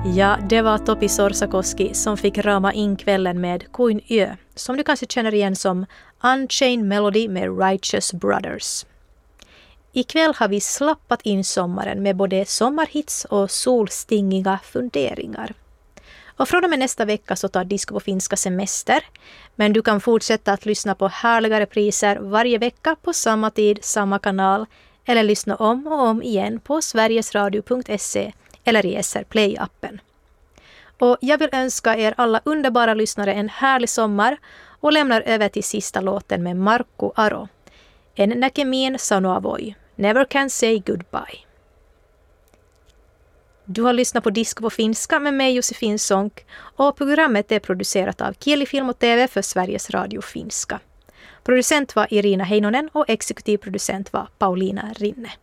Ja, det var Topi Sorsakoski som fick rama in kvällen med Kuin Yö, som du kanske känner igen som Unchained Melody med Righteous Brothers. Ikväll har vi slappat in sommaren med både sommarhits och solstingiga funderingar. Och från och med nästa vecka så tar Disco på finska semester, men du kan fortsätta att lyssna på härliga repriser varje vecka på samma tid, samma kanal, eller lyssna om och om igen på sverigesradio.se eller i SR Play-appen. Och jag vill önska er alla underbara lyssnare en härlig sommar och lämnar över till sista låten med Markku Aro. En näkemiin sanoa voi. Never can say goodbye. Du har lyssnat på Disco på finska med mig Josefin Sonck och programmet är producerat av Kieli Film och TV för Sveriges Radio Finska. Producent var Irina Heinonen och exekutiv producent var Pauliina Rinne.